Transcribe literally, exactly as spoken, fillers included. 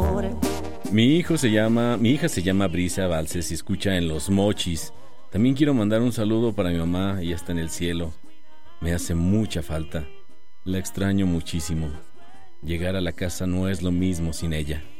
amor. Mi hijo se llama, mi hija se llama Brisa Valses y escucha en Los Mochis. También quiero mandar un saludo para mi mamá, ella está en el cielo. Me hace mucha falta. La extraño muchísimo. Llegar a la casa no es lo mismo sin ella.